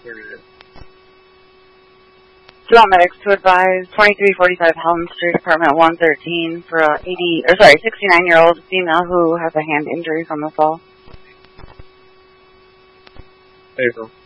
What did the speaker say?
Period. Do you want medics to advise 2345 Helm Street, apartment 113, for a 69-year-old female who has a hand injury from the fall? April.